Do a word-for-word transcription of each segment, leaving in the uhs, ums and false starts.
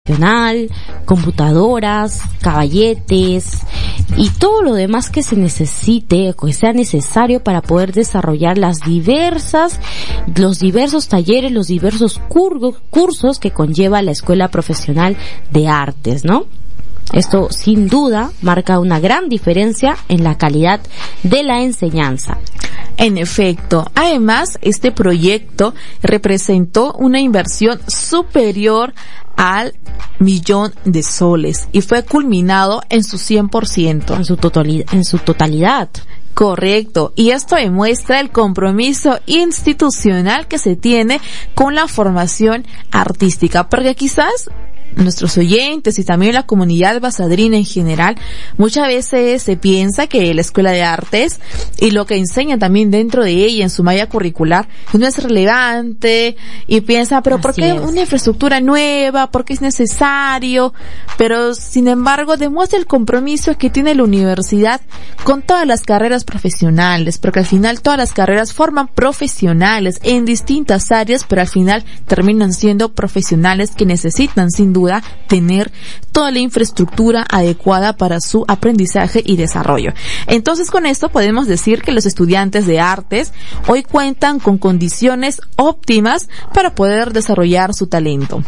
computadoras, caballetes y todo lo demás que se necesite, que sea necesario para poder desarrollar las diversas, los diversos talleres, los diversos cursos, cursos que conlleva la Escuela Profesional de Artes, ¿no? Esto sin duda marca una gran diferencia en la calidad de la enseñanza. En efecto, además este proyecto representó una inversión superior al millón de soles y fue culminado en su cien por ciento. En su totalidad, en su totalidad. Correcto, y esto demuestra el compromiso institucional que se tiene con la formación artística, porque quizás nuestros oyentes y también la comunidad basadrina en general, muchas veces se piensa que la Escuela de Artes y lo que enseña también dentro de ella en su malla curricular no es relevante y piensa, pero ¿por qué una infraestructura nueva? ¿Por qué es necesario? Pero sin embargo demuestra el compromiso que tiene la universidad con todas las carreras profesionales, porque al final todas las carreras forman profesionales en distintas áreas, pero al final terminan siendo profesionales que necesitan sin duda tener toda la infraestructura adecuada para su aprendizaje y desarrollo. Entonces, con esto podemos decir que los estudiantes de artes hoy cuentan con condiciones óptimas para poder desarrollar su talento.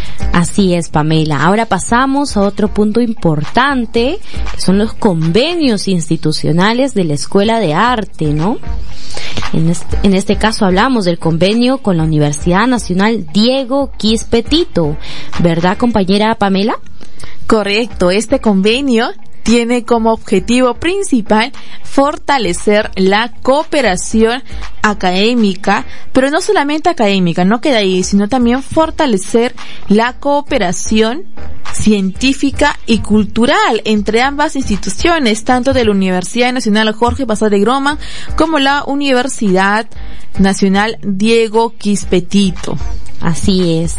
Así es, Pamela. Ahora pasamos a otro punto importante, que son los convenios institucionales de la Escuela de Arte, ¿no? En este, en este caso hablamos del convenio con la Universidad Nacional Diego Quispetito, ¿verdad, compañera Pamela? Correcto, este convenio tiene como objetivo principal fortalecer la cooperación académica, pero no solamente académica, no queda ahí, sino también fortalecer la cooperación científica y cultural entre ambas instituciones, tanto de la Universidad Nacional Jorge Basadre Groman como la Universidad Nacional Diego Quispetito. Así es.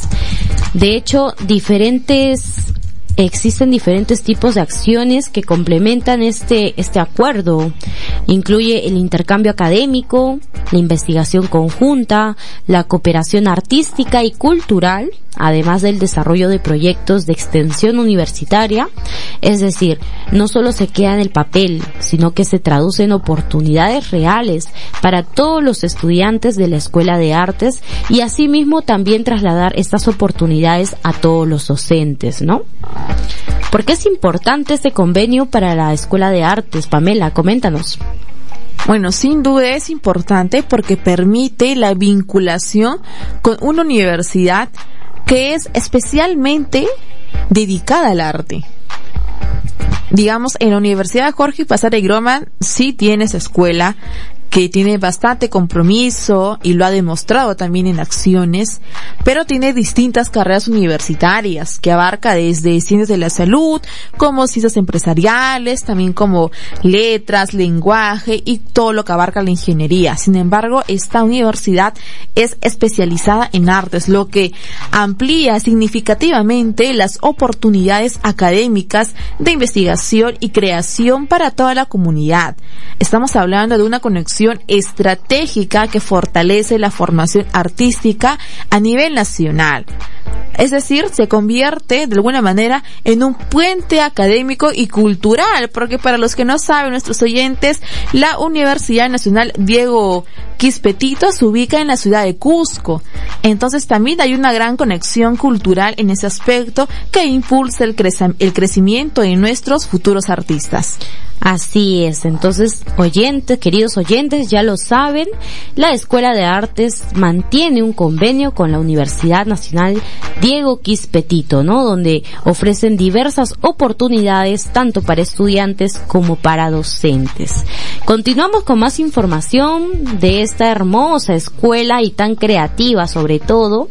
De hecho, diferentes Existen diferentes tipos de acciones que complementan este, este acuerdo. Incluye el intercambio académico, la investigación conjunta, la cooperación artística y cultural, además del desarrollo de proyectos de extensión universitaria. Es decir, no solo se queda en el papel, sino que se traduce en oportunidades reales para todos los estudiantes de la Escuela de Artes y asimismo también trasladar estas oportunidades a todos los docentes, ¿no? ¿Por qué es importante este convenio para la Escuela de Artes? Pamela, coméntanos. Bueno, sin duda es importante porque permite la vinculación con una universidad que es especialmente dedicada al arte. Digamos, en la Universidad Jorge Basadre Groman sí tiene esa escuela que tiene bastante compromiso y lo ha demostrado también en acciones, pero tiene distintas carreras universitarias que abarca desde ciencias de la salud, como ciencias empresariales, también como letras, lenguaje y todo lo que abarca la ingeniería. Sin embargo, esta universidad es especializada en artes, lo que amplía significativamente las oportunidades académicas de investigación y creación para toda la comunidad. Estamos hablando de una conexión estratégica que fortalece la formación artística a nivel nacional. Es decir, se convierte de alguna manera en un puente académico y cultural, porque para los que no saben, nuestros oyentes, la Universidad Nacional Diego Quispetito se ubica en la ciudad de Cusco. Entonces también hay una gran conexión cultural en ese aspecto que impulsa el, crec- el crecimiento de nuestros futuros artistas. Así es. Entonces, oyentes, queridos oyentes, ya lo saben, la Escuela de Artes mantiene un convenio con la Universidad Nacional Diego Quispetito, ¿no? Donde ofrecen diversas oportunidades tanto para estudiantes como para docentes. Continuamos con más información de esta hermosa escuela y tan creativa sobre todo.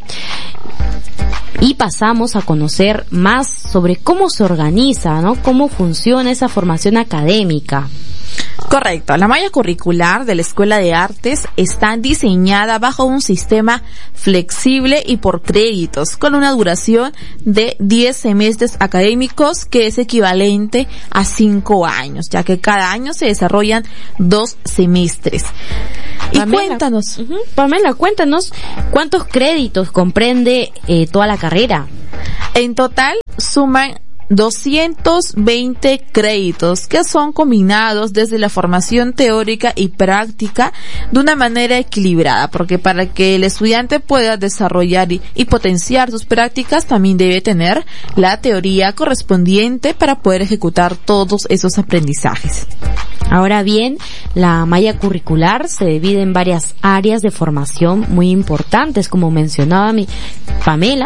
Y pasamos a conocer más sobre cómo se organiza, ¿no? Cómo funciona esa formación académica. Correcto. La malla curricular de la Escuela de Artes está diseñada bajo un sistema flexible y por créditos, con una duración de diez semestres académicos, que es equivalente a cinco años, ya que cada año se desarrollan dos semestres. Y Pamela, cuéntanos. Uh-huh. Pamela, cuéntanos cuántos créditos comprende eh, toda la carrera. En total suman doscientos veinte créditos que son combinados desde la formación teórica y práctica de una manera equilibrada, porque para que el estudiante pueda desarrollar y, y potenciar sus prácticas también debe tener la teoría correspondiente para poder ejecutar todos esos aprendizajes. Ahora bien, la malla curricular se divide en varias áreas de formación muy importantes, como mencionaba mi Pamela.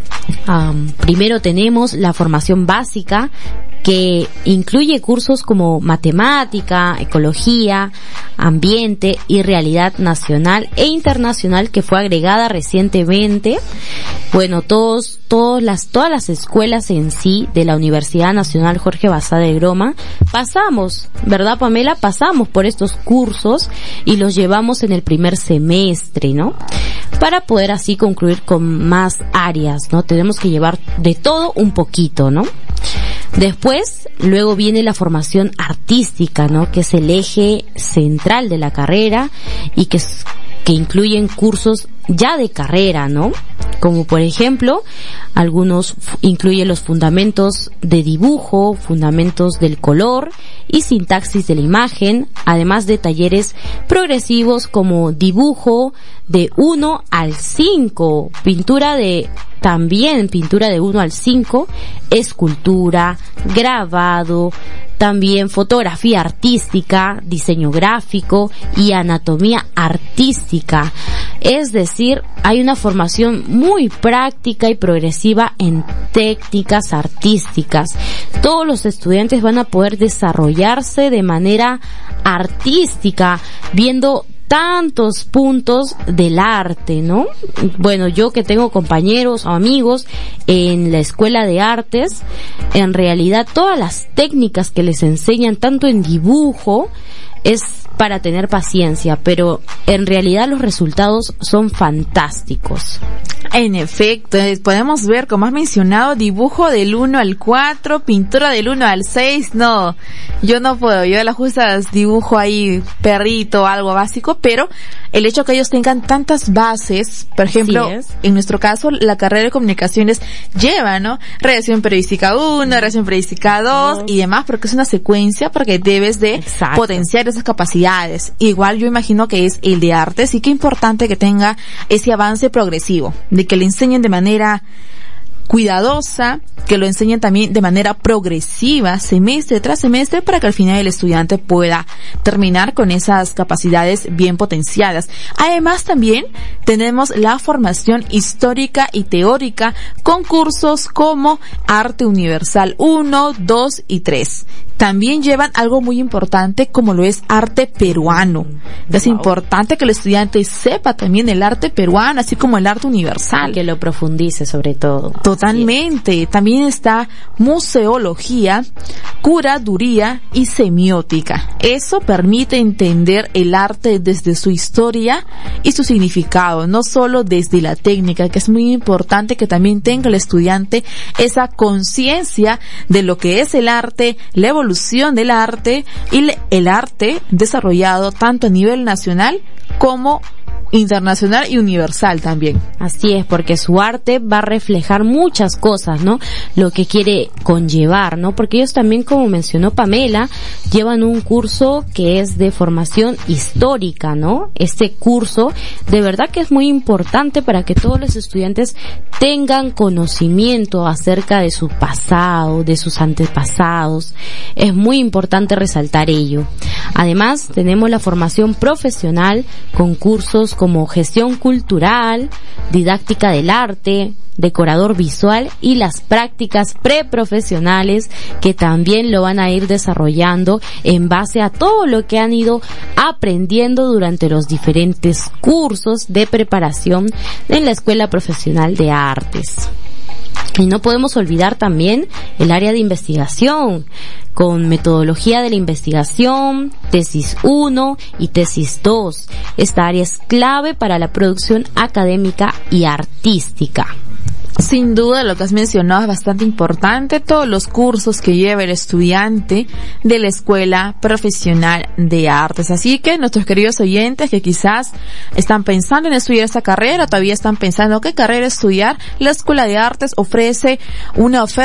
Um, primero tenemos la formación básica, que incluye cursos como matemática, ecología, ambiente y realidad nacional e internacional, que fue agregada recientemente. Bueno, todos, todas las, todas las escuelas en sí de la Universidad Nacional Jorge Basadre de Groma pasamos, ¿verdad, Pamela? Pasamos por estos cursos y los llevamos en el primer semestre, ¿no? Para poder así concluir con más áreas, ¿no? Tenemos que llevar de todo un poquito, ¿no? Después, luego viene la formación artística, ¿no? Que es el eje central de la carrera y que, que incluyen cursos ya de carrera, ¿no? Como por ejemplo, algunos incluyen los fundamentos de dibujo, fundamentos del color y sintaxis de la imagen, además de talleres progresivos como dibujo de uno al cinco, pintura de también pintura de uno al cinco, escultura, grabado, también fotografía artística, diseño gráfico y anatomía artística. Es decir, hay una formación muy práctica y progresiva en técnicas artísticas. Todos los estudiantes van a poder desarrollarse de manera artística, viendo tantos puntos del arte, ¿no? Bueno, yo que tengo compañeros o amigos en la escuela de artes, en realidad todas las técnicas que les enseñan, tanto en dibujo, es para tener paciencia, pero en realidad los resultados son fantásticos. En efecto, podemos ver, como has mencionado, dibujo del uno al cuatro, pintura del uno al seis, no, yo no puedo, yo a las justas dibujo ahí perrito, algo básico, pero el hecho que ellos tengan tantas bases, por ejemplo, en nuestro caso, la carrera de comunicaciones lleva, ¿no? Redacción periodística uno, redacción periodística dos y demás, porque es una secuencia, porque debes de Exacto. potenciar esas capacidades. Igual yo imagino que es el de artes, y qué importante que tenga ese avance progresivo, de que le enseñen de manera cuidadosa, que lo enseñen también de manera progresiva, semestre tras semestre, para que al final el estudiante pueda terminar con esas capacidades bien potenciadas. Además, también tenemos la formación histórica y teórica con cursos como Arte Universal uno, dos y tres. También llevan algo muy importante como lo es arte peruano. Es wow. importante que el estudiante sepa también el arte peruano, así como el arte universal. Que lo profundice sobre todo. Totalmente. Sí. También está museología, curaduría y semiótica. Eso permite entender el arte desde su historia y su significado, no solo desde la técnica, que es muy importante que también tenga el estudiante esa conciencia de lo que es el arte, la evolución del arte y el arte desarrollado tanto a nivel nacional como internacional y universal también. Así es, porque su arte va a reflejar muchas cosas, ¿no? Lo que quiere conllevar, ¿no? Porque ellos también, como mencionó Pamela, llevan un curso que es de formación histórica, ¿no? Este curso de verdad que es muy importante para que todos los estudiantes tengan conocimiento acerca de su pasado, de sus antepasados. Es muy importante resaltar ello. Además, tenemos la formación profesional con cursos como gestión cultural, didáctica del arte, decorador visual y las prácticas preprofesionales, que también lo van a ir desarrollando en base a todo lo que han ido aprendiendo durante los diferentes cursos de preparación en la Escuela Profesional de Artes. Y no podemos olvidar también el área de investigación, con metodología de la investigación, tesis uno y tesis dos. Esta área es clave para la producción académica y artística. Sin duda, lo que has mencionado es bastante importante, todos los cursos que lleva el estudiante de la Escuela Profesional de Artes. Así que nuestros queridos oyentes que quizás están pensando en estudiar esta carrera, todavía están pensando qué carrera estudiar, la Escuela de Artes ofrece una oferta